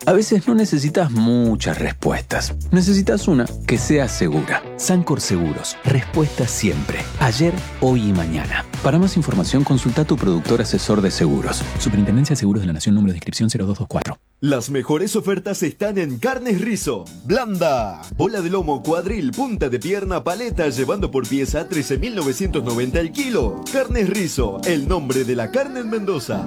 A veces no necesitas muchas respuestas. Necesitas una que sea segura. Sancor Seguros. Respuesta siempre. Ayer, hoy y mañana. Para más información, consulta a tu productor asesor de seguros. Superintendencia de Seguros de la Nación, número de inscripción 0224. Las mejores ofertas están en Carnes Rizo. Blanda. Bola de lomo, cuadril, punta de pierna, paleta, llevando por pieza 13.990 el kilo. Carnes Rizo, el nombre de la carne en Mendoza.